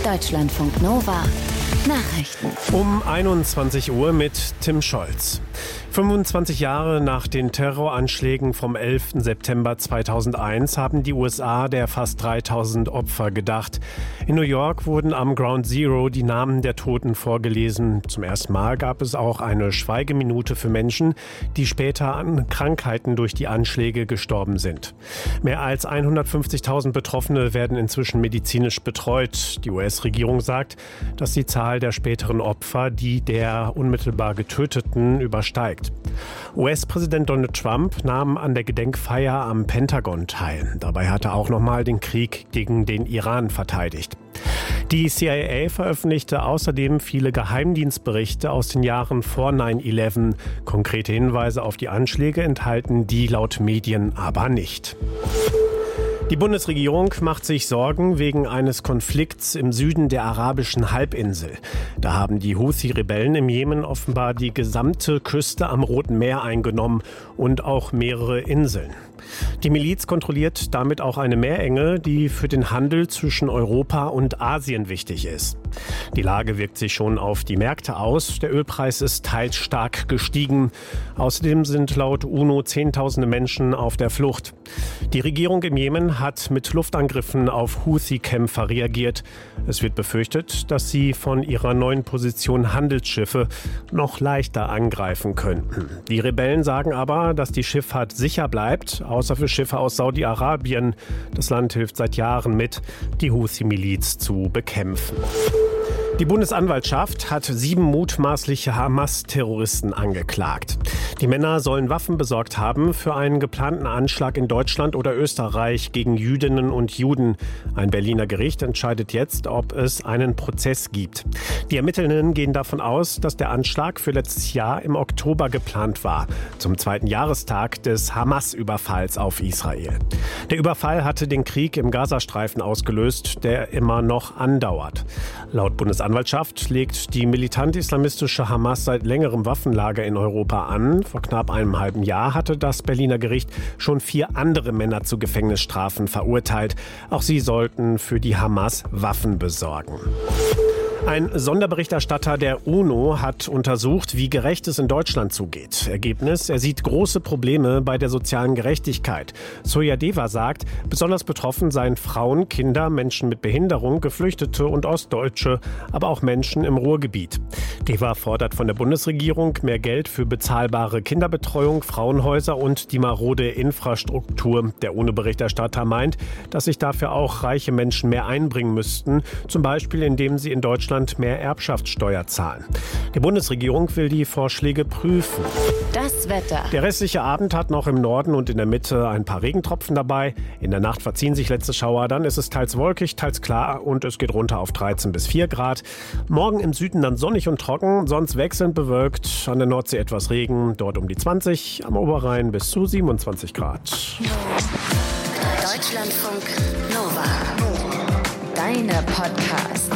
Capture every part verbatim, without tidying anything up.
Deutschlandfunk Nova Nachrichten. Um einundzwanzig Uhr mit Tim Scholz. fünfundzwanzig Jahre nach den Terroranschlägen vom elften September zweitausendeins haben die U S A der fast dreitausend Opfer gedacht. In New York wurden am Ground Zero die Namen der Toten vorgelesen. Zum ersten Mal gab es auch eine Schweigeminute für Menschen, die später an Krankheiten durch die Anschläge gestorben sind. Mehr als hundertfünfzigtausend Betroffene werden inzwischen medizinisch betreut. Die U S-Regierung sagt, dass die Zahl der späteren Opfer die der unmittelbar Getöteten übersteigt. U S-Präsident Donald Trump nahm an der Gedenkfeier am Pentagon teil. Dabei hat er auch nochmal den Krieg gegen den Iran verteidigt. Die C I A veröffentlichte außerdem viele Geheimdienstberichte aus den Jahren vor neun elf. Konkrete Hinweise auf die Anschläge enthalten die laut Medien aber nicht. Die Bundesregierung macht sich Sorgen wegen eines Konflikts im Süden der arabischen Halbinsel. Da haben die Houthi-Rebellen im Jemen offenbar die gesamte Küste am Roten Meer eingenommen und auch mehrere Inseln. Die Miliz kontrolliert damit auch eine Meerenge, die für den Handel zwischen Europa und Asien wichtig ist. Die Lage wirkt sich schon auf die Märkte aus. Der Ölpreis ist teils stark gestiegen. Außerdem sind laut UNO Zehntausende Menschen auf der Flucht. Die Regierung im Jemen hat mit Luftangriffen auf Houthi-Kämpfer reagiert. Es wird befürchtet, dass sie von ihrer neuen Position Handelsschiffe noch leichter angreifen könnten. Die Rebellen sagen aber, dass die Schifffahrt sicher bleibt, außer für Schiffe aus Saudi-Arabien. Das Land hilft seit Jahren mit, die Houthi-Miliz zu bekämpfen. Die Bundesanwaltschaft hat sieben mutmaßliche Hamas-Terroristen angeklagt. Die Männer sollen Waffen besorgt haben für einen geplanten Anschlag in Deutschland oder Österreich gegen Jüdinnen und Juden. Ein Berliner Gericht entscheidet jetzt, ob es einen Prozess gibt. Die Ermittelnden gehen davon aus, dass der Anschlag für letztes Jahr im Oktober geplant war, zum zweiten Jahrestag des Hamas-Überfalls auf Israel. Der Überfall hatte den Krieg im Gazastreifen ausgelöst, der immer noch andauert. Laut Bundesanwaltschaft legt die militant-islamistische Hamas seit längerem Waffenlager in Europa an. Vor knapp einem halben Jahr hatte das Berliner Gericht schon vier andere Männer zu Gefängnisstrafen verurteilt. Auch sie sollten für die Hamas Waffen besorgen. Ein Sonderberichterstatter der UNO hat untersucht, wie gerecht es in Deutschland zugeht. Ergebnis: Er sieht große Probleme bei der sozialen Gerechtigkeit. Soyadeva sagt, besonders betroffen seien Frauen, Kinder, Menschen mit Behinderung, Geflüchtete und Ostdeutsche, aber auch Menschen im Ruhrgebiet. Deva fordert von der Bundesregierung mehr Geld für bezahlbare Kinderbetreuung, Frauenhäuser und die marode Infrastruktur. Der UNO-Berichterstatter meint, dass sich dafür auch reiche Menschen mehr einbringen müssten, zum Beispiel indem sie in Deutschland mehr Erbschaftssteuer zahlen. Die Bundesregierung will die Vorschläge prüfen. Das Wetter. Der restliche Abend hat noch im Norden und in der Mitte ein paar Regentropfen dabei. In der Nacht verziehen sich letzte Schauer, dann ist es teils wolkig, teils klar und es geht runter auf dreizehn bis vier Grad. Morgen im Süden dann sonnig und trocken, sonst wechselnd bewölkt. An der Nordsee etwas Regen, dort um die zwanzig, am Oberrhein bis zu siebenundzwanzig Grad. Deutschlandfunk Nova. Deine Podcasts.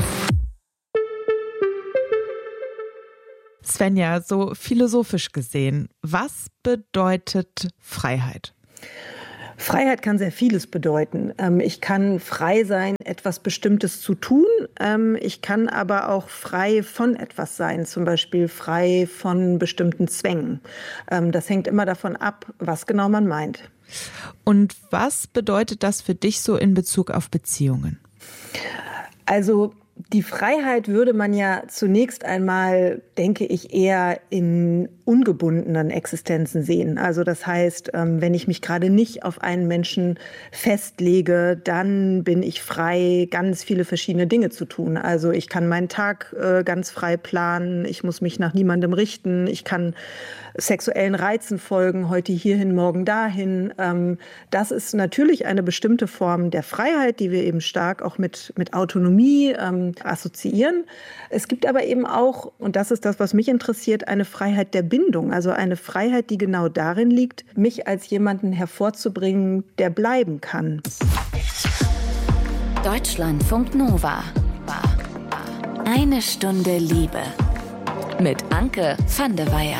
Svenja, so philosophisch gesehen, was bedeutet Freiheit? Freiheit kann sehr vieles bedeuten. Ich kann frei sein, etwas Bestimmtes zu tun. Ich kann aber auch frei von etwas sein, zum Beispiel frei von bestimmten Zwängen. Das hängt immer davon ab, was genau man meint. Und was bedeutet das für dich so in Bezug auf Beziehungen? Also die Freiheit würde man ja zunächst einmal, denke ich, eher in ungebundenen Existenzen sehen. Also das heißt, wenn ich mich gerade nicht auf einen Menschen festlege, dann bin ich frei, ganz viele verschiedene Dinge zu tun. Also ich kann meinen Tag ganz frei planen, ich muss mich nach niemandem richten, ich kann sexuellen Reizen folgen, heute hierhin, morgen dahin. Das ist natürlich eine bestimmte Form der Freiheit, die wir eben stark auch mit, mit Autonomie assoziieren. Es gibt aber eben auch, und das ist das, was mich interessiert, eine Freiheit der Bindung, also eine Freiheit, die genau darin liegt, mich als jemanden hervorzubringen, der bleiben kann. Deutschlandfunk Nova. Eine Stunde Liebe. Mit Anke van de Weyer.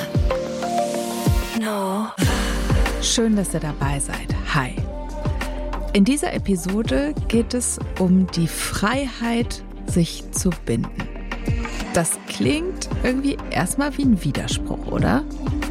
No. Schön, dass ihr dabei seid. Hi. In dieser Episode geht es um die Freiheit, sich zu binden. Das klingt irgendwie erstmal wie ein Widerspruch, oder?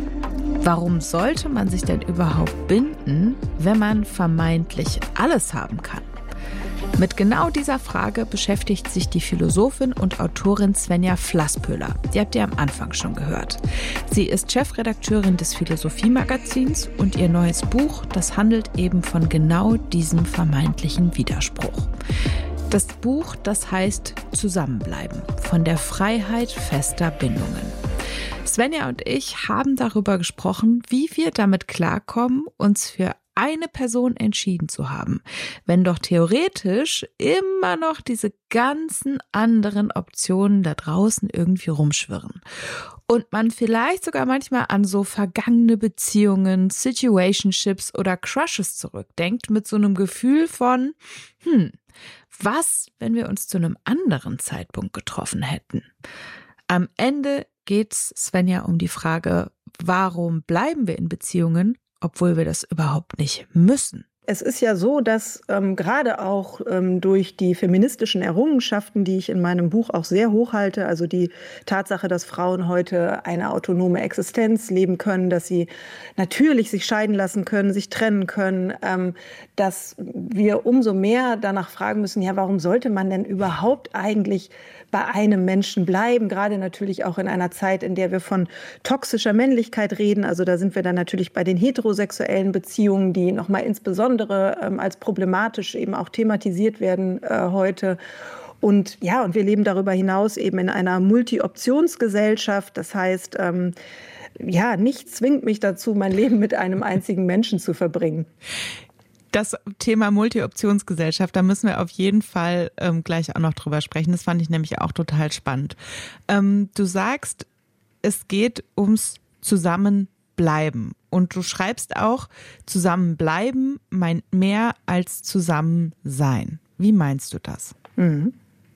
Warum sollte man sich denn überhaupt binden, wenn man vermeintlich alles haben kann? Mit genau dieser Frage beschäftigt sich die Philosophin und Autorin Svenja Flasspöhler. Die habt ihr am Anfang schon gehört. Sie ist Chefredakteurin des Philosophie-Magazins und ihr neues Buch, das handelt eben von genau diesem vermeintlichen Widerspruch. Das Buch, das heißt Zusammenbleiben, von der Freiheit fester Bindungen. Svenja und ich haben darüber gesprochen, wie wir damit klarkommen, uns für eine Person entschieden zu haben, wenn doch theoretisch immer noch diese ganzen anderen Optionen da draußen irgendwie rumschwirren. Und man vielleicht sogar manchmal an so vergangene Beziehungen, Situationships oder Crushes zurückdenkt mit so einem Gefühl von, hm, was, wenn wir uns zu einem anderen Zeitpunkt getroffen hätten? Am Ende geht's Svenja um die Frage, warum bleiben wir in Beziehungen, obwohl wir das überhaupt nicht müssen? Es ist ja so, dass ähm, gerade auch ähm, durch die feministischen Errungenschaften, die ich in meinem Buch auch sehr hochhalte, also die Tatsache, dass Frauen heute eine autonome Existenz leben können, dass sie natürlich sich scheiden lassen können, sich trennen können, ähm, dass wir umso mehr danach fragen müssen, ja, warum sollte man denn überhaupt eigentlich bei einem Menschen bleiben, gerade natürlich auch in einer Zeit, in der wir von toxischer Männlichkeit reden. Also da sind wir dann natürlich bei den heterosexuellen Beziehungen, die nochmal insbesondere ähm, als problematisch eben auch thematisiert werden äh, heute. Und ja, und wir leben darüber hinaus eben in einer Multi-Optionsgesellschaft. Das heißt, ähm, ja, nichts zwingt mich dazu, mein Leben mit einem einzigen Menschen zu verbringen. Das Thema Multi-Optionsgesellschaft, da müssen wir auf jeden Fall ähm, gleich auch noch drüber sprechen. Das fand ich nämlich auch total spannend. Ähm, du sagst, es geht ums Zusammenbleiben. Und du schreibst auch, Zusammenbleiben meint mehr als Zusammensein. Wie meinst du das? Mhm.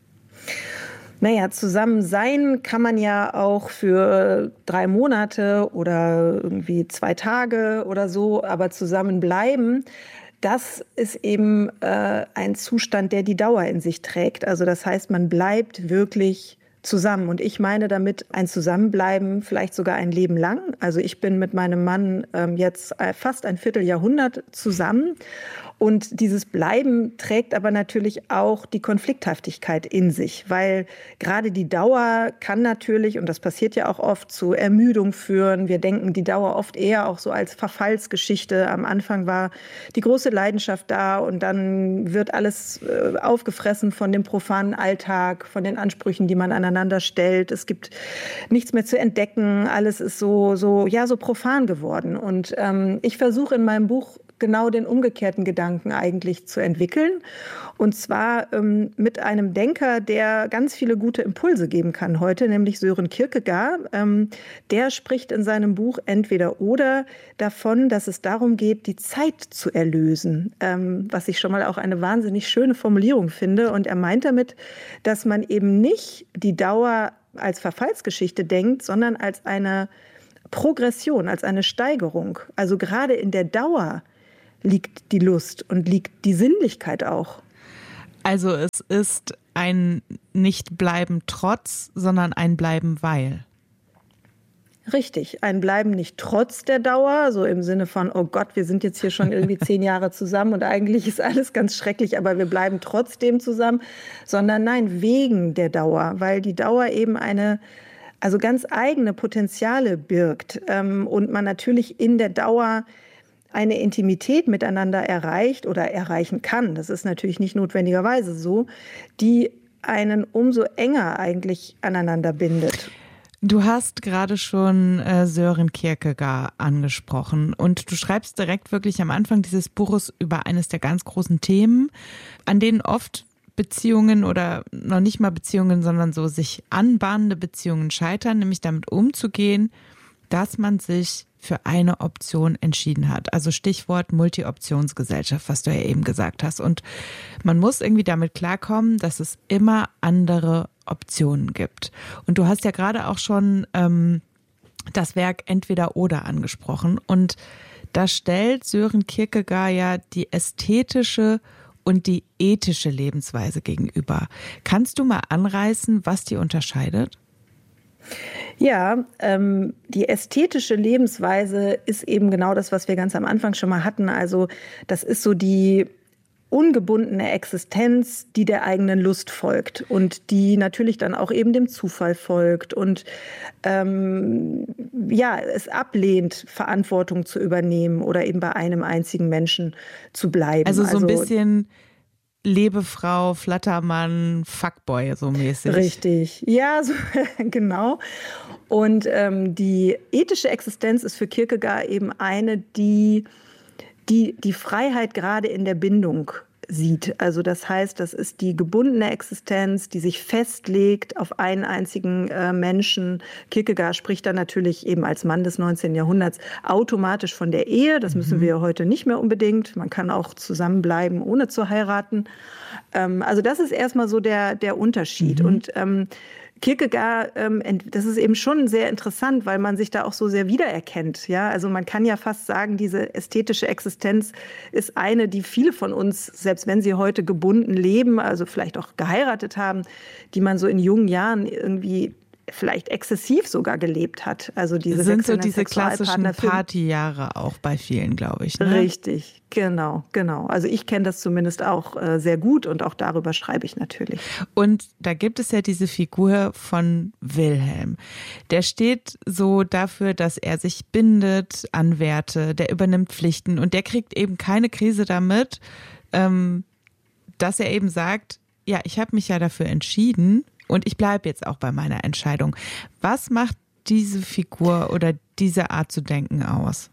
Naja, zusammen sein kann man ja auch für drei Monate oder irgendwie zwei Tage oder so, aber zusammen bleiben, das ist eben äh, ein Zustand, der die Dauer in sich trägt. Also das heißt, man bleibt wirklich zusammen. Und ich meine damit ein Zusammenbleiben vielleicht sogar ein Leben lang. Also ich bin mit meinem Mann ähm, jetzt fast ein Vierteljahrhundert zusammen. Und dieses Bleiben trägt aber natürlich auch die Konflikthaftigkeit in sich, weil gerade die Dauer kann natürlich, und das passiert ja auch oft, zu Ermüdung führen. Wir denken die Dauer oft eher auch so als Verfallsgeschichte. Am Anfang war die große Leidenschaft da und dann wird alles äh, aufgefressen von dem profanen Alltag, von den Ansprüchen, die man aneinander stellt. Es gibt nichts mehr zu entdecken. Alles ist so, so, ja, so profan geworden. Und ähm, ich versuche in meinem Buch genau den umgekehrten Gedanken eigentlich zu entwickeln. Und zwar ähm, mit einem Denker, der ganz viele gute Impulse geben kann heute, nämlich Søren Kierkegaard. Ähm, der spricht in seinem Buch Entweder oder davon, dass es darum geht, die Zeit zu erlösen, ähm, was ich schon mal auch eine wahnsinnig schöne Formulierung finde. Und er meint damit, dass man eben nicht die Dauer als Verfallsgeschichte denkt, sondern als eine Progression, als eine Steigerung. Also gerade in der Dauer liegt die Lust und liegt die Sinnlichkeit auch. Also es ist ein Nicht-Bleiben trotz, sondern ein Bleiben weil. Richtig, ein Bleiben nicht trotz der Dauer, so im Sinne von, oh Gott, wir sind jetzt hier schon irgendwie zehn Jahre zusammen und eigentlich ist alles ganz schrecklich, aber wir bleiben trotzdem zusammen, sondern nein, wegen der Dauer, weil die Dauer eben eine, also ganz eigene Potenziale birgt ähm, und man natürlich in der Dauer eine Intimität miteinander erreicht oder erreichen kann, das ist natürlich nicht notwendigerweise so, die einen umso enger eigentlich aneinander bindet. Du hast gerade schon äh, Søren Kierkegaard angesprochen und du schreibst direkt wirklich am Anfang dieses Buches über eines der ganz großen Themen, an denen oft Beziehungen oder noch nicht mal Beziehungen, sondern so sich anbahnende Beziehungen scheitern, nämlich damit umzugehen, dass man sich für eine Option entschieden hat. Also Stichwort Multi-Optionsgesellschaft, was du ja eben gesagt hast. Und man muss irgendwie damit klarkommen, dass es immer andere Optionen gibt. Und du hast ja gerade auch schon ähm, das Werk Entweder oder angesprochen. Und da stellt Søren Kierkegaard ja die ästhetische und die ethische Lebensweise gegenüber. Kannst du mal anreißen, was die unterscheidet? Ja, ähm, die ästhetische Lebensweise ist eben genau das, was wir ganz am Anfang schon mal hatten. Also das ist so die ungebundene Existenz, die der eigenen Lust folgt und die natürlich dann auch eben dem Zufall folgt und ähm, ja, es ablehnt, Verantwortung zu übernehmen oder eben bei einem einzigen Menschen zu bleiben. Also so ein also, bisschen Lebefrau, Flattermann, Fuckboy so mäßig. Richtig, ja, so, genau. Und ähm, die ethische Existenz ist für Kierkegaard eben eine, die die die Freiheit gerade in der Bindung sieht. Also das heißt, das ist die gebundene Existenz, die sich festlegt auf einen einzigen äh, Menschen. Kierkegaard spricht dann natürlich eben als Mann des neunzehnten Jahrhunderts automatisch von der Ehe. Das müssen wir heute nicht mehr unbedingt. Man kann auch zusammenbleiben, ohne zu heiraten. Ähm, also das ist erstmal so der, der Unterschied. Mhm. Und ähm, Kierkegaard, ähm, das ist eben schon sehr interessant, weil man sich da auch so sehr wiedererkennt. Ja, also man kann ja fast sagen, diese ästhetische Existenz ist eine, die viele von uns, selbst wenn sie heute gebunden leben, also vielleicht auch geheiratet haben, die man so in jungen Jahren irgendwie vielleicht exzessiv sogar gelebt hat. Also diese das sind so diese klassischen Partyjahre auch bei vielen, glaube ich. Ne? Richtig, genau, genau. Also ich kenne das zumindest auch äh, sehr gut und auch darüber schreibe ich natürlich. Und da gibt es ja diese Figur von Wilhelm. Der steht so dafür, dass er sich bindet an Werte, der übernimmt Pflichten und der kriegt eben keine Krise damit, ähm, dass er eben sagt, ja, ich habe mich ja dafür entschieden, und ich bleibe jetzt auch bei meiner Entscheidung. Was macht diese Figur oder diese Art zu denken aus?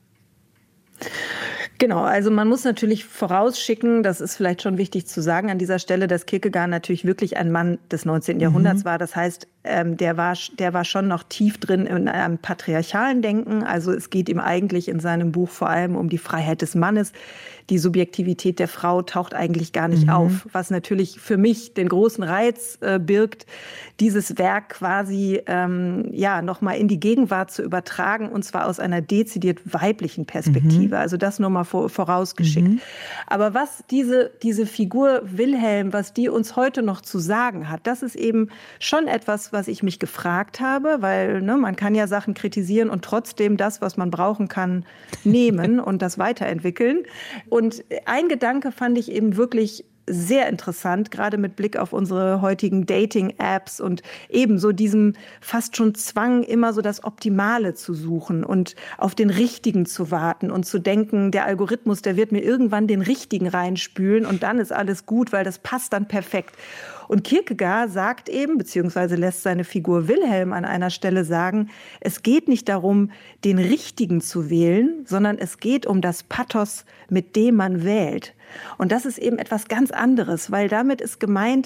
Genau, also man muss natürlich vorausschicken, das ist vielleicht schon wichtig zu sagen an dieser Stelle, dass Kierkegaard natürlich wirklich ein Mann des neunzehnten Jahrhunderts mhm. war. Das heißt, ähm, der war, der war schon noch tief drin in einem patriarchalen Denken. Also es geht ihm eigentlich in seinem Buch vor allem um die Freiheit des Mannes. Die Subjektivität der Frau taucht eigentlich gar nicht mhm. auf, was natürlich für mich den großen Reiz äh, birgt, dieses Werk quasi ähm, ja nochmal in die Gegenwart zu übertragen, und zwar aus einer dezidiert weiblichen Perspektive. Mhm. Also das nur mal vor, vorausgeschickt. Mhm. Aber was diese, diese Figur Wilhelm, was die uns heute noch zu sagen hat, das ist eben schon etwas, was ich mich gefragt habe, weil ne, man kann ja Sachen kritisieren und trotzdem das, was man brauchen kann, nehmen und das weiterentwickeln. Und ein Gedanke fand ich eben wirklich sehr interessant, gerade mit Blick auf unsere heutigen Dating-Apps und ebenso diesem fast schon Zwang, immer so das Optimale zu suchen und auf den Richtigen zu warten und zu denken, der Algorithmus, der wird mir irgendwann den Richtigen reinspülen und dann ist alles gut, weil das passt dann perfekt. Und Kierkegaard sagt eben, beziehungsweise lässt seine Figur Wilhelm an einer Stelle sagen, es geht nicht darum, den Richtigen zu wählen, sondern es geht um das Pathos, mit dem man wählt. Und das ist eben etwas ganz anderes, weil damit ist gemeint,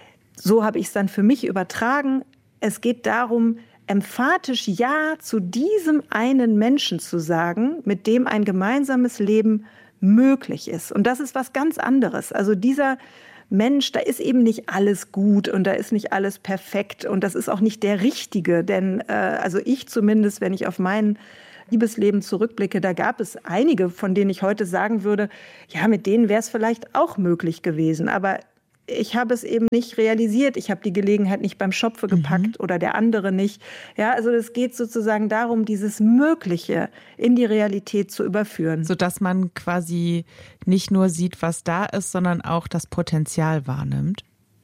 so habe ich es dann für mich übertragen, es geht darum, emphatisch Ja zu diesem einen Menschen zu sagen, mit dem ein gemeinsames Leben möglich ist. Und das ist was ganz anderes. Also dieser Mensch, da ist eben nicht alles gut und da ist nicht alles perfekt und das ist auch nicht der Richtige, denn äh, also ich zumindest, wenn ich auf mein Liebesleben zurückblicke, da gab es einige, von denen ich heute sagen würde, ja, mit denen wäre es vielleicht auch möglich gewesen, aber ich habe es eben nicht realisiert. Ich habe die Gelegenheit nicht beim Schopfe gepackt mhm. oder der andere nicht. Ja, also es geht sozusagen darum, dieses Mögliche in die Realität zu überführen. Sodass man quasi nicht nur sieht, was da ist, sondern auch das Potenzial wahrnimmt.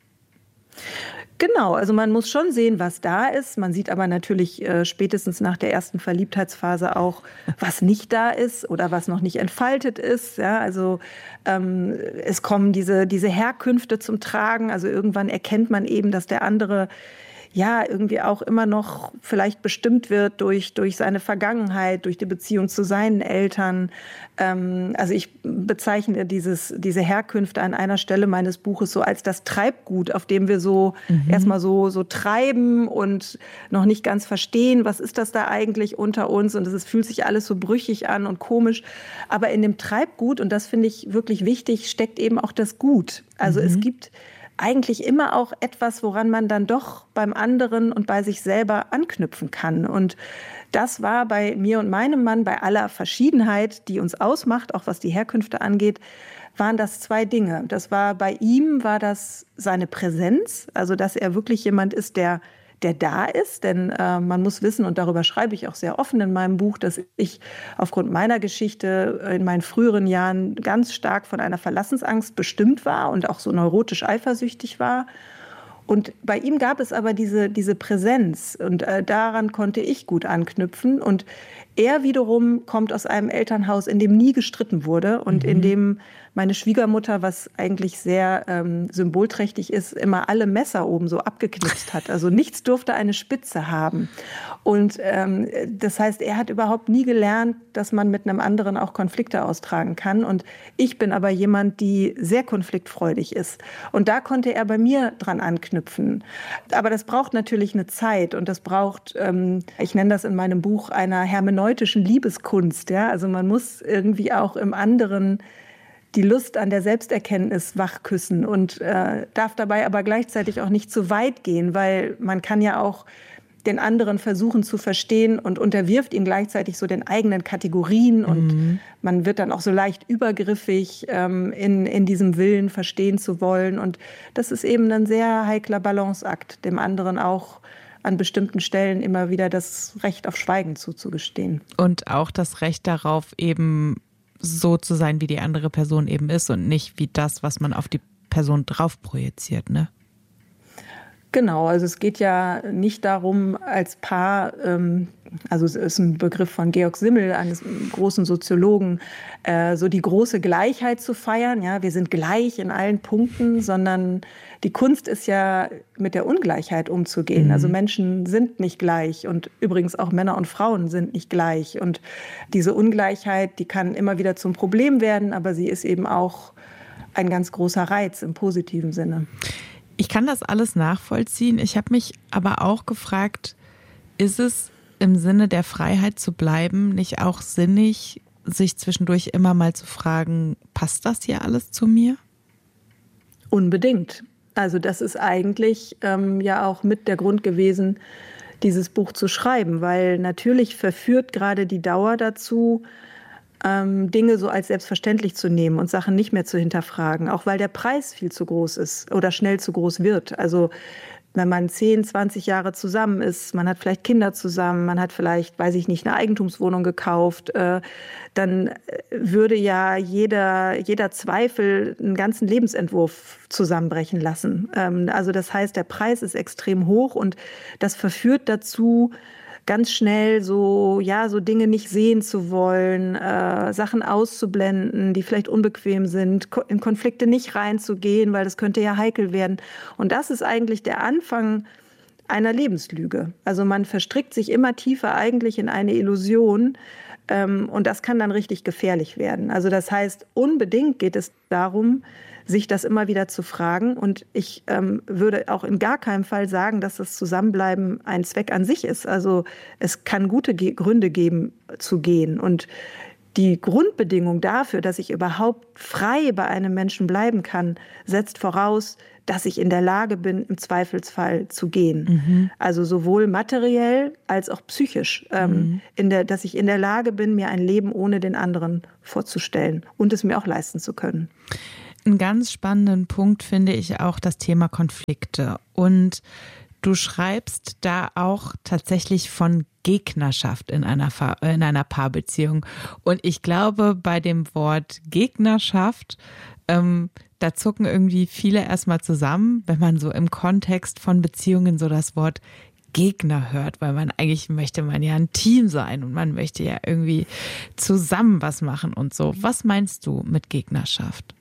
Genau, also man muss schon sehen, was da ist. Man sieht aber natürlich äh, spätestens nach der ersten Verliebtheitsphase auch, was nicht da ist oder was noch nicht entfaltet ist. Ja, also ähm, es kommen diese, diese Herkünfte zum Tragen. Also irgendwann erkennt man eben, dass der andere ja irgendwie auch immer noch vielleicht bestimmt wird durch, durch seine Vergangenheit, durch die Beziehung zu seinen Eltern. Ähm, also ich bezeichne dieses, diese Herkünfte an einer Stelle meines Buches so als das Treibgut, auf dem wir so mhm. erstmal so, so treiben und noch nicht ganz verstehen, was ist das da eigentlich unter uns, und es fühlt sich alles so brüchig an und komisch. Aber in dem Treibgut, und das finde ich wirklich wichtig, steckt eben auch das Gut. Also mhm. es gibt eigentlich immer auch etwas, woran man dann doch beim anderen und bei sich selber anknüpfen kann. Und das war bei mir und meinem Mann, bei aller Verschiedenheit, die uns ausmacht, auch was die Herkünfte angeht, waren das zwei Dinge. Das war bei ihm, war das seine Präsenz, also dass er wirklich jemand ist, der der da ist, denn äh, man muss wissen, und darüber schreibe ich auch sehr offen in meinem Buch, dass ich aufgrund meiner Geschichte in meinen früheren Jahren ganz stark von einer Verlassensangst bestimmt war und auch so neurotisch eifersüchtig war. Und bei ihm gab es aber diese, diese Präsenz und äh, daran konnte ich gut anknüpfen. Und er wiederum kommt aus einem Elternhaus, in dem nie gestritten wurde und mhm. in dem meine Schwiegermutter, was eigentlich sehr ähm, symbolträchtig ist, immer alle Messer oben so abgeknipst hat. Also nichts durfte eine Spitze haben. Und ähm, das heißt, er hat überhaupt nie gelernt, dass man mit einem anderen auch Konflikte austragen kann. Und ich bin aber jemand, die sehr konfliktfreudig ist. Und da konnte er bei mir dran anknüpfen. Aber das braucht natürlich eine Zeit und das braucht, ähm, ich nenne das in meinem Buch, einer hermeneutischen Liebeskunst. Ja? Also man muss irgendwie auch im anderen die Lust an der Selbsterkenntnis wachküssen und äh, darf dabei aber gleichzeitig auch nicht zu weit gehen, weil man kann ja auch den anderen versuchen zu verstehen und unterwirft ihn gleichzeitig so den eigenen Kategorien und mhm. man wird dann auch so leicht übergriffig ähm, in, in diesem Willen verstehen zu wollen und das ist eben ein sehr heikler Balanceakt, dem anderen auch an bestimmten Stellen immer wieder das Recht auf Schweigen zuzugestehen. Und auch das Recht darauf, eben so zu sein, wie die andere Person eben ist und nicht wie das, was man auf die Person drauf projiziert, ne? Genau, also es geht ja nicht darum, als Paar, ähm, also es ist ein Begriff von Georg Simmel, eines großen Soziologen, äh, so die große Gleichheit zu feiern. Ja, wir sind gleich in allen Punkten, sondern die Kunst ist ja, mit der Ungleichheit umzugehen. Mhm. Also Menschen sind nicht gleich und übrigens auch Männer und Frauen sind nicht gleich. Und diese Ungleichheit, die kann immer wieder zum Problem werden, aber sie ist eben auch ein ganz großer Reiz im positiven Sinne. Ich kann das alles nachvollziehen. Ich habe mich aber auch gefragt, ist es im Sinne der Freiheit zu bleiben nicht auch sinnig, sich zwischendurch immer mal zu fragen, passt das hier alles zu mir? Unbedingt. Also das ist eigentlich ähm, ja auch mit der Grund gewesen, dieses Buch zu schreiben, weil natürlich verführt gerade die Dauer dazu, Ähm, Dinge so als selbstverständlich zu nehmen und Sachen nicht mehr zu hinterfragen, auch weil der Preis viel zu groß ist oder schnell zu groß wird. Also wenn man zehn, zwanzig Jahre zusammen ist, man hat vielleicht Kinder zusammen, man hat vielleicht, weiß ich nicht, eine Eigentumswohnung gekauft, äh, dann würde ja jeder, jeder Zweifel einen ganzen Lebensentwurf zusammenbrechen lassen. Ähm, also das heißt, der Preis ist extrem hoch und das verführt dazu, ganz schnell so, ja, so Dinge nicht sehen zu wollen, äh, Sachen auszublenden, die vielleicht unbequem sind, in Konflikte nicht reinzugehen, weil das könnte ja heikel werden. Und das ist eigentlich der Anfang einer Lebenslüge. Also man verstrickt sich immer tiefer eigentlich in eine Illusion, ähm, und das kann dann richtig gefährlich werden. Also das heißt, unbedingt geht es darum, sich das immer wieder zu fragen. Und ich ähm, würde auch in gar keinem Fall sagen, dass das Zusammenbleiben ein Zweck an sich ist. Also es kann gute Ge- Gründe geben, zu gehen. Und die Grundbedingung dafür, dass ich überhaupt frei bei einem Menschen bleiben kann, setzt voraus, dass ich in der Lage bin, im Zweifelsfall zu gehen. Mhm. Also sowohl materiell als auch psychisch. Ähm, mhm. in der, dass ich in der Lage bin, mir ein Leben ohne den anderen vorzustellen und es mir auch leisten zu können. Einen ganz spannenden Punkt finde ich auch das Thema Konflikte. Und du schreibst da auch tatsächlich von Gegnerschaft in einer, in einer Paarbeziehung. Und ich glaube, bei dem Wort Gegnerschaft, ähm, da zucken irgendwie viele erstmal zusammen, wenn man so im Kontext von Beziehungen so das Wort Gegner hört, weil man eigentlich möchte man ja ein Team sein und man möchte ja irgendwie zusammen was machen und so. Was meinst du mit Gegnerschaft?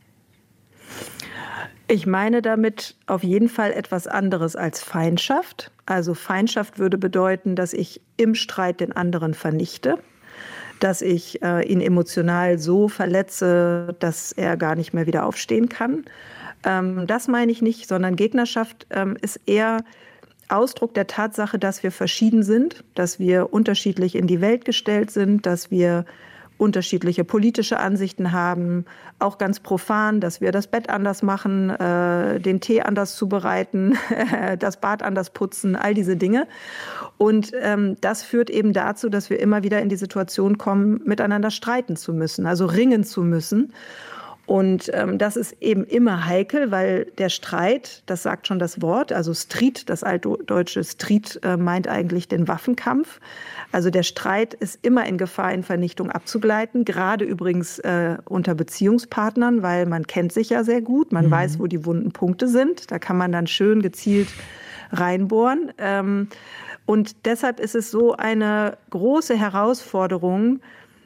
Ich meine damit auf jeden Fall etwas anderes als Feindschaft. Also Feindschaft würde bedeuten, dass ich im Streit den anderen vernichte, dass ich äh, ihn emotional so verletze, dass er gar nicht mehr wieder aufstehen kann. Ähm, das meine ich nicht, sondern Gegnerschaft ähm, ist eher Ausdruck der Tatsache, dass wir verschieden sind, dass wir unterschiedlich in die Welt gestellt sind, dass wir unterschiedliche politische Ansichten haben, auch ganz profan, dass wir das Bett anders machen, äh, den Tee anders zubereiten, das Bad anders putzen, all diese Dinge. Und ähm, das führt eben dazu, dass wir immer wieder in die Situation kommen, miteinander streiten zu müssen, also ringen zu müssen. Und ähm, das ist eben immer heikel, weil der Streit, das sagt schon das Wort, also Street, das altdeutsche Street äh, meint eigentlich den Waffenkampf. Also der Streit ist immer in Gefahr, in Vernichtung abzugleiten, gerade übrigens äh, unter Beziehungspartnern, weil man kennt sich ja sehr gut, man mhm. weiß, wo die wunden Punkte sind. Da kann man dann schön gezielt reinbohren. Ähm, und deshalb ist es so eine große Herausforderung,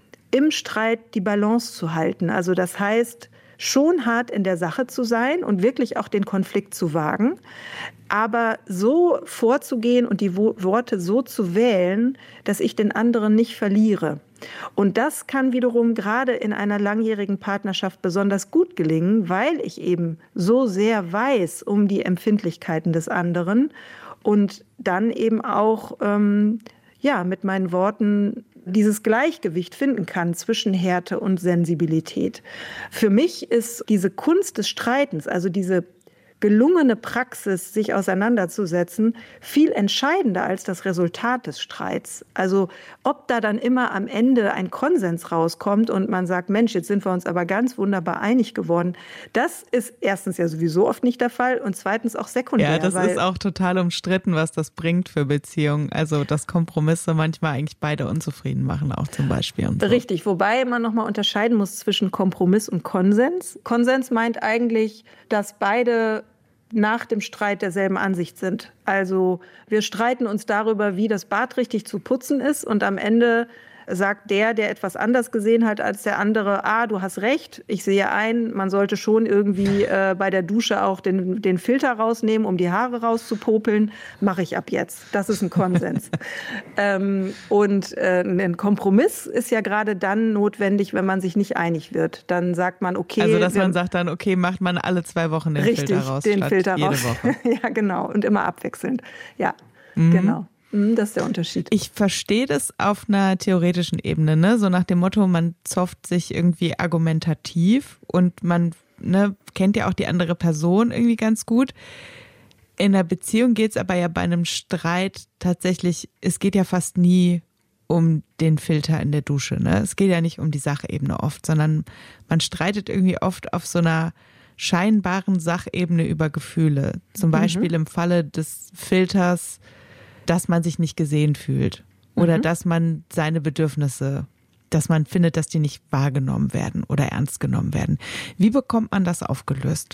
im Streit die Balance zu halten. Also das heißt, schon hart in der Sache zu sein und wirklich auch den Konflikt zu wagen, aber so vorzugehen und die Worte so zu wählen, dass ich den anderen nicht verliere. Und das kann wiederum gerade in einer langjährigen Partnerschaft besonders gut gelingen, weil ich eben so sehr weiß um die Empfindlichkeiten des anderen und dann eben auch ähm, ja, mit meinen Worten dieses Gleichgewicht finden kann zwischen Härte und Sensibilität. Für mich ist diese Kunst des Streitens, also diese gelungene Praxis, sich auseinanderzusetzen, viel entscheidender als das Resultat des Streits. Also ob da dann immer am Ende ein Konsens rauskommt und man sagt, Mensch, jetzt sind wir uns aber ganz wunderbar einig geworden, das ist erstens ja sowieso oft nicht der Fall und zweitens auch sekundär. Ja, das weil ist auch total umstritten, was das bringt für Beziehungen. Also dass Kompromisse manchmal eigentlich beide unzufrieden machen, auch zum Beispiel. Und so. Richtig, wobei man nochmal unterscheiden muss zwischen Kompromiss und Konsens. Konsens meint eigentlich, dass beide nach dem Streit derselben Ansicht sind. Also wir streiten uns darüber, wie das Bad richtig zu putzen ist und am Ende sagt der, der etwas anders gesehen hat als der andere, ah, du hast recht, ich sehe ein, man sollte schon irgendwie äh, bei der Dusche auch den, den Filter rausnehmen, um die Haare rauszupopeln, mache ich ab jetzt. Das ist ein Konsens. ähm, und äh, ein Kompromiss ist ja gerade dann notwendig, wenn man sich nicht einig wird. Dann sagt man, okay. Also dass wir, man sagt dann, okay, macht man alle zwei Wochen den richtig, Filter raus. den Filter jede raus. Woche. Ja, genau. Und immer abwechselnd. Ja, mhm. genau. Das ist der Unterschied. Ich verstehe das auf einer theoretischen Ebene, ne? So nach dem Motto, man zofft sich irgendwie argumentativ und man ne, kennt ja auch die andere Person irgendwie ganz gut. In einer Beziehung geht es aber ja bei einem Streit tatsächlich, es geht ja fast nie um den Filter in der Dusche, ne? Es geht ja nicht um die Sachebene oft, sondern man streitet irgendwie oft auf so einer scheinbaren Sachebene über Gefühle. Zum Beispiel mhm. im Falle des Filters, dass man sich nicht gesehen fühlt oder mhm. dass man seine Bedürfnisse, dass man findet, dass die nicht wahrgenommen werden oder ernst genommen werden. Wie bekommt man das aufgelöst?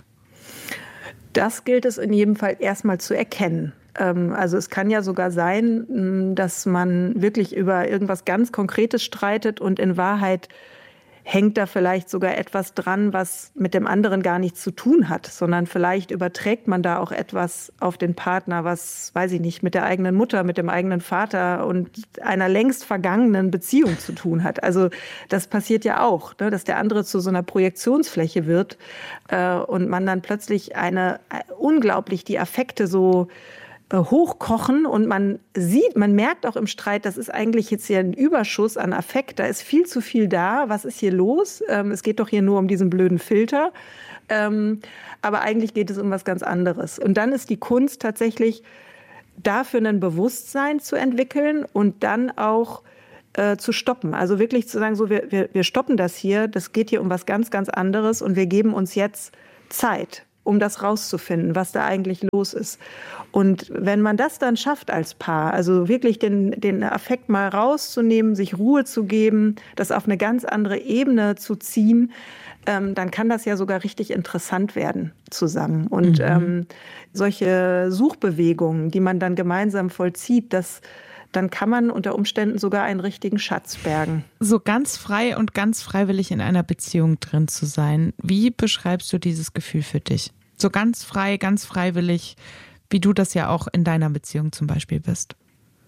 Das gilt es in jedem Fall erstmal zu erkennen. Also es kann ja sogar sein, dass man wirklich über irgendwas ganz Konkretes streitet und in Wahrheit hängt da vielleicht sogar etwas dran, was mit dem anderen gar nichts zu tun hat, sondern vielleicht überträgt man da auch etwas auf den Partner, was, weiß ich nicht, mit der eigenen Mutter, mit dem eigenen Vater und einer längst vergangenen Beziehung zu tun hat. Also das passiert ja auch, ne, dass der andere zu so einer Projektionsfläche wird äh, und man dann plötzlich eine äh, unglaublich die Affekte so hochkochen und man sieht, man merkt auch im Streit, das ist eigentlich jetzt hier ein Überschuss an Affekt, da ist viel zu viel da, was ist hier los? Ähm, es geht doch hier nur um diesen blöden Filter, ähm, aber eigentlich geht es um was ganz anderes. Und dann ist die Kunst tatsächlich dafür ein Bewusstsein zu entwickeln und dann auch äh, zu stoppen. Also wirklich zu sagen, so wir, wir, wir stoppen das hier, das geht hier um was ganz, ganz anderes und wir geben uns jetzt Zeit, um das rauszufinden, was da eigentlich los ist. Und wenn man das dann schafft als Paar, also wirklich den, den Affekt mal rauszunehmen, sich Ruhe zu geben, das auf eine ganz andere Ebene zu ziehen, ähm, dann kann das ja sogar richtig interessant werden zusammen. Und mhm. ähm, solche Suchbewegungen, die man dann gemeinsam vollzieht, das dann kann man unter Umständen sogar einen richtigen Schatz bergen. So ganz frei und ganz freiwillig in einer Beziehung drin zu sein. Wie beschreibst du dieses Gefühl für dich? So ganz frei, ganz freiwillig, wie du das ja auch in deiner Beziehung zum Beispiel bist.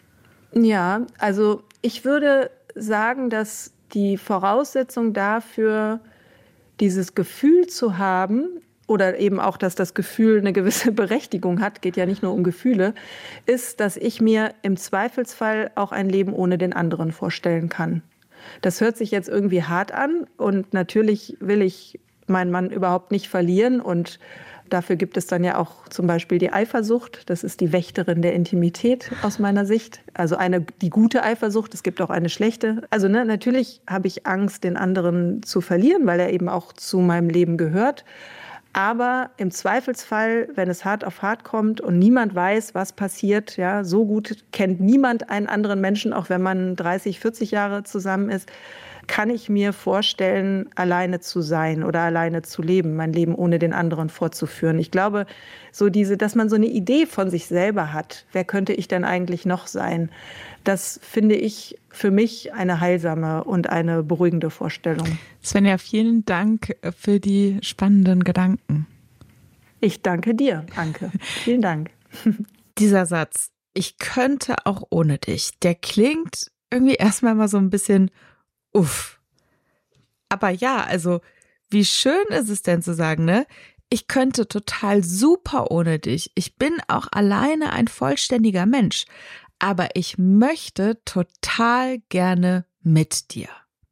Ja, also ich würde sagen, dass die Voraussetzung dafür, dieses Gefühl zu haben, oder eben auch, dass das Gefühl eine gewisse Berechtigung hat, geht ja nicht nur um Gefühle, ist, dass ich mir im Zweifelsfall auch ein Leben ohne den anderen vorstellen kann. Das hört sich jetzt irgendwie hart an und natürlich will ich meinen Mann überhaupt nicht verlieren und Dafür gibt es dann ja auch zum Beispiel die Eifersucht. Das ist die Wächterin der Intimität aus meiner Sicht. Also eine, die gute Eifersucht, es gibt auch eine schlechte. Also ne, natürlich habe ich Angst, den anderen zu verlieren, weil er eben auch zu meinem Leben gehört. Aber im Zweifelsfall, wenn es hart auf hart kommt und niemand weiß, was passiert, ja, so gut kennt niemand einen anderen Menschen, auch wenn man dreißig, vierzig Jahre zusammen ist, kann ich mir vorstellen, alleine zu sein oder alleine zu leben, mein Leben ohne den anderen fortzuführen. Ich glaube, so diese, dass man so eine Idee von sich selber hat, wer könnte ich denn eigentlich noch sein, das finde ich für mich eine heilsame und eine beruhigende Vorstellung. Svenja, vielen Dank für die spannenden Gedanken. Ich danke dir, Anke. Vielen Dank. Dieser Satz, ich könnte auch ohne dich, der klingt irgendwie erstmal mal so ein bisschen uff. Aber ja, also wie schön ist es denn zu sagen, ne? Ich könnte total super ohne dich. Ich bin auch alleine ein vollständiger Mensch. Aber ich möchte total gerne mit dir.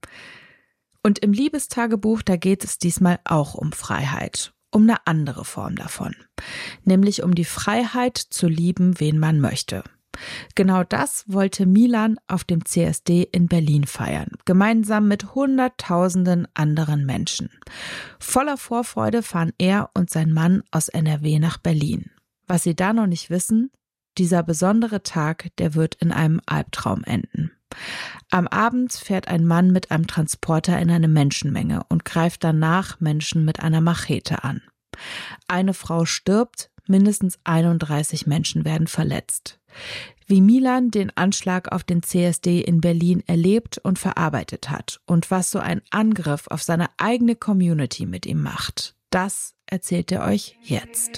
Und im Liebestagebuch, da geht es diesmal auch um Freiheit. Um eine andere Form davon. Nämlich um die Freiheit zu lieben, wen man möchte. Genau das wollte Milan auf dem C S D in Berlin feiern, gemeinsam mit Hunderttausenden anderen Menschen. Voller Vorfreude fahren er und sein Mann aus N R W nach Berlin. Was sie da noch nicht wissen, dieser besondere Tag, der wird in einem Albtraum enden. Am Abend fährt ein Mann mit einem Transporter in eine Menschenmenge und greift danach Menschen mit einer Machete an. Eine Frau stirbt, mindestens einunddreißig Menschen werden verletzt. Wie Milan den Anschlag auf den C S D in Berlin erlebt und verarbeitet hat und was so ein Angriff auf seine eigene Community mit ihm macht, das erzählt er euch jetzt.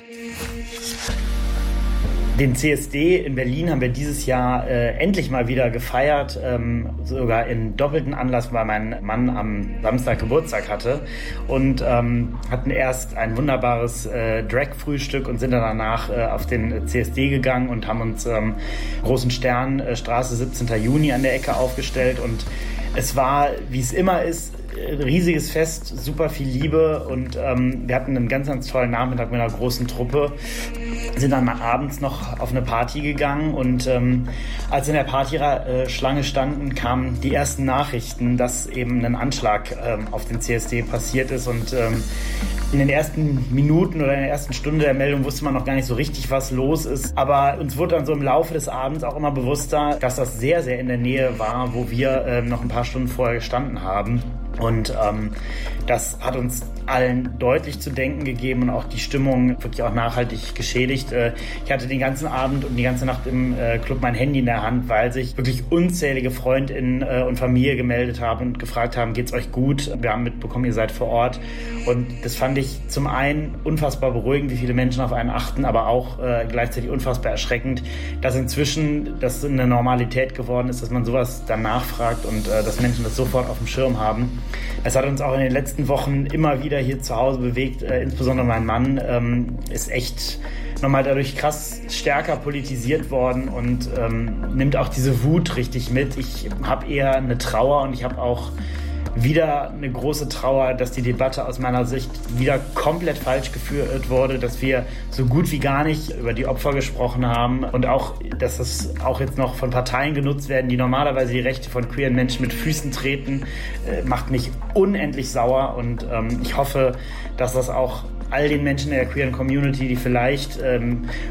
Den C S D in Berlin haben wir dieses Jahr äh, endlich mal wieder gefeiert, ähm, sogar in doppelten Anlass, weil mein Mann am Samstag Geburtstag hatte und ähm, hatten erst ein wunderbares äh, Drag-Frühstück und sind dann danach äh, auf den C S D gegangen und haben uns ähm, Großen Stern, äh, Straße siebzehnten Juni an der Ecke aufgestellt und es war, wie es immer ist, ein riesiges Fest, super viel Liebe und ähm, wir hatten einen ganz, ganz tollen Nachmittag mit einer großen Truppe. Sind dann mal abends noch auf eine Party gegangen und ähm, als wir in der Partyschlange standen, kamen die ersten Nachrichten, dass eben ein Anschlag ähm, auf den C S D passiert ist und ähm, in den ersten Minuten oder in der ersten Stunde der Meldung wusste man noch gar nicht so richtig, was los ist. Aber uns wurde dann so im Laufe des Abends auch immer bewusster, dass das sehr, sehr in der Nähe war, wo wir ähm, noch ein paar Stunden vorher gestanden haben. Und ähm, das hat uns allen deutlich zu denken gegeben und auch die Stimmung wirklich auch nachhaltig geschädigt. Äh, ich hatte den ganzen Abend und die ganze Nacht im äh, Club mein Handy in der Hand, weil sich wirklich unzählige FreundInnen äh, und Familie gemeldet haben und gefragt haben, geht's euch gut? Wir haben mitbekommen, ihr seid vor Ort. Und das fand ich zum einen unfassbar beruhigend, wie viele Menschen auf einen achten, aber auch äh, gleichzeitig unfassbar erschreckend, dass inzwischen das eine Normalität geworden ist, dass man sowas dann nachfragt und äh, dass Menschen das sofort auf dem Schirm haben. Es hat uns auch in den letzten Wochen immer wieder hier zu Hause bewegt, äh, insbesondere mein Mann ähm, ist echt nochmal dadurch krass stärker politisiert worden und ähm, nimmt auch diese Wut richtig mit. Ich habe eher eine Trauer und ich habe auch wieder eine große Trauer, dass die Debatte aus meiner Sicht wieder komplett falsch geführt wurde, dass wir so gut wie gar nicht über die Opfer gesprochen haben und auch, dass das auch jetzt noch von Parteien genutzt werden, die normalerweise die Rechte von queeren Menschen mit Füßen treten, äh, macht mich unendlich sauer und ähm, ich hoffe, dass das auch all den Menschen in der queeren Community, die vielleicht ähm,